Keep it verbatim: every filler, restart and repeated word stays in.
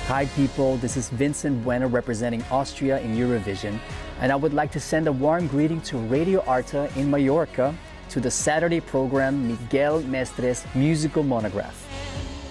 Hi people, this is Vincent Bueno representing Austria in Eurovision, and I would like to send a warm greeting to Radio Arta in Mallorca to the Saturday program Miguel Mestres Musical Monograph.